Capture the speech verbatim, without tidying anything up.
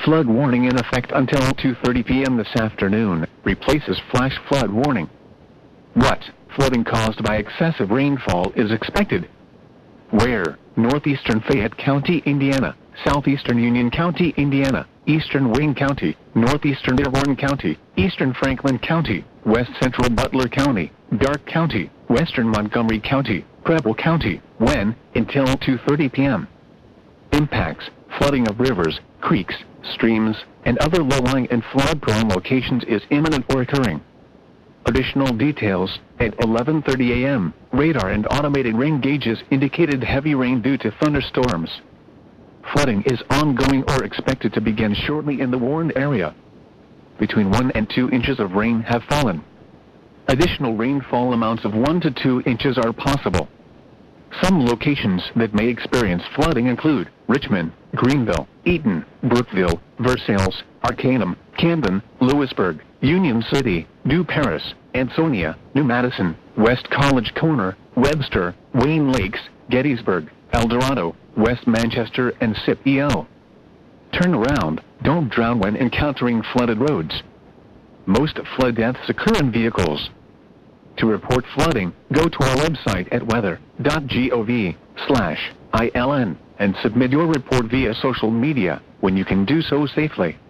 Flood warning in effect until two thirty p m this afternoon, replaces flash flood warning. What? Flooding caused by excessive rainfall is expected. Where? Northeastern Fayette County, Indiana, Southeastern Union County, Indiana, Eastern Wayne County, Northeastern Dearborn County, Eastern Franklin County, West Central Butler County, Darke County, Western Montgomery County, Preble County. When? Until two thirty p m Impacts: flooding of rivers, creeks, streams, and other low-lying and flood-prone locations is imminent or occurring. Additional details: at eleven thirty a m, radar and automated rain gauges indicated heavy rain due to thunderstorms. Flooding is ongoing or expected to begin shortly in the warned area. Between one and two inches of rain have fallen. Additional rainfall amounts of one to two inches are possible. Some locations that may experience flooding include Richmond, Greenville, Eaton, Brookville, Versailles, Arcanum, Camden, Lewisburg, Union City, New Paris, Ansonia, New Madison, West College Corner, Webster, Wayne Lakes, Gettysburg, El Dorado, West Manchester, and Scipio. Turn around, don't drown when encountering flooded roads. Most flood deaths occur in vehicles. To report flooding, go to our website at weather dot gov slash I L N and submit your report via social media when you can do so safely.